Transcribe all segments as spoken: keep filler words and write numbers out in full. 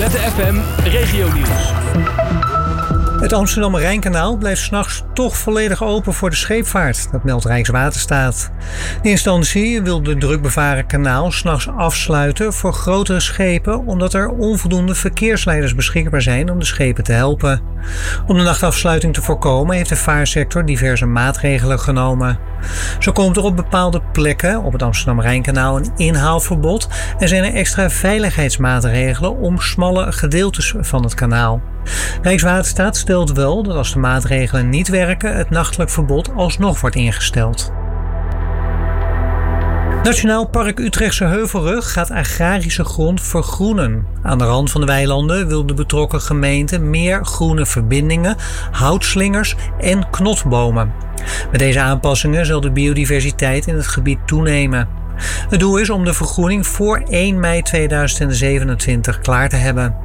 Z F M Regionieuws. Het Amsterdam-Rijnkanaal blijft 's nachts toch volledig open voor de scheepvaart. Dat meldt Rijkswaterstaat. De instantie wil de drukbevaren kanaal 's nachts afsluiten voor grotere schepen, omdat er onvoldoende verkeersleiders beschikbaar zijn om de schepen te helpen. Om de nachtafsluiting te voorkomen heeft de vaarsector diverse maatregelen genomen. Zo komt er op bepaalde plekken op het Amsterdam-Rijnkanaal een inhaalverbod en zijn er extra veiligheidsmaatregelen om smalle gedeeltes van het kanaal. Rijkswaterstaat stelt wel dat als de maatregelen niet werken, het nachtelijk verbod alsnog wordt ingesteld. Nationaal Park Utrechtse Heuvelrug gaat agrarische grond vergroenen. Aan de rand van de weilanden wil de betrokken gemeente meer groene verbindingen, houtslingers en knotbomen. Met deze aanpassingen zal de biodiversiteit in het gebied toenemen. Het doel is om de vergroening voor één mei tweeduizend zevenentwintig klaar te hebben.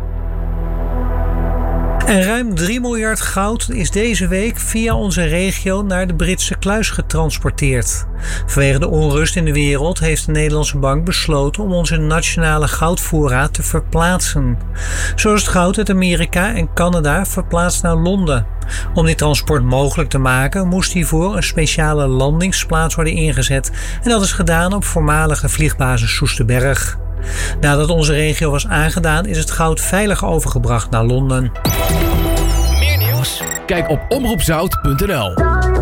En ruim drie miljard goud is deze week via onze regio naar de Britse kluis getransporteerd. Vanwege de onrust in de wereld heeft de Nederlandse bank besloten om onze nationale goudvoorraad te verplaatsen. Zo is het goud uit Amerika en Canada verplaatst naar Londen. Om dit transport mogelijk te maken moest hiervoor een speciale landingsplaats worden ingezet. En dat is gedaan op voormalige vliegbasis Soesterberg. Nadat onze regio was aangedaan is het goud veilig overgebracht naar Londen. Meer nieuws? Kijk op omroep zout punt n l.